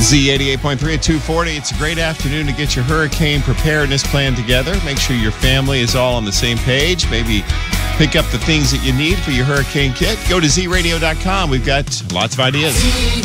Z88.3 at 240. It's a great afternoon to get your hurricane preparedness plan together. Make sure your family is all on the same page. Maybe pick up the things that you need for your hurricane kit. Go to zradio.com. We've got lots of ideas.